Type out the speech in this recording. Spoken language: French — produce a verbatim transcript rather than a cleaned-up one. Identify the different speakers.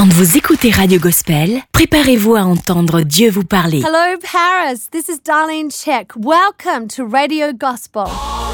Speaker 1: Quand vous écoutez Radio Gospel, préparez-vous à entendre Dieu vous parler.
Speaker 2: Hello Paris, this is Darlene Check. Welcome to Radio Gospel.